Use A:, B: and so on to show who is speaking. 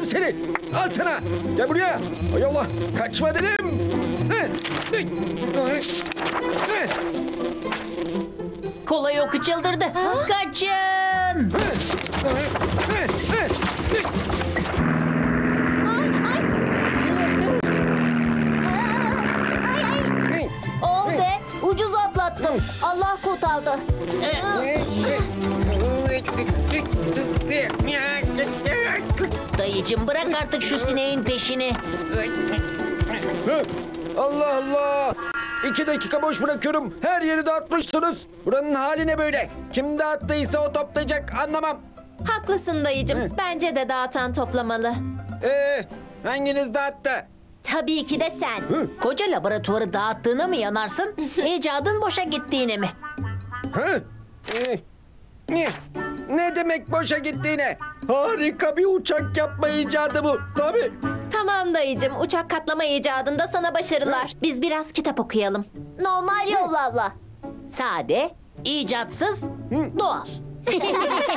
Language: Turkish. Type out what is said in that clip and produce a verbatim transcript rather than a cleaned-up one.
A: seni. Al sana. Gel buraya. Hay Allah. Kaçma dedim.
B: Kola yoku çıldırdı. Kaçın.
C: Oh be, ucuz atlattım. Allah kurtardı.
B: Dayıcım bırak artık şu sineğin peşini.
A: Allah Allah. İki dakika boş bırakıyorum. Her yeri dağıtmışsınız. Buranın hali ne böyle? Kim dağıttıysa o toplayacak, anlamam.
D: Haklısın dayıcım. Bence de dağıtan toplamalı.
A: Ee, hanginiz dağıttı?
D: Tabii ki de sen.
B: Koca laboratuvarı dağıttığına mı yanarsın? İcadın boşa gittiğine mi?
A: Hı? Ee, ne? Ne demek boşa gittiğine? Harika bir uçak yapma icadı bu. Tabii.
D: Tamam dayıcım. Uçak katlama icadında sana başarılar. Biz biraz kitap okuyalım.
C: Normal yollarla.
B: Sade, icatsız, doğal.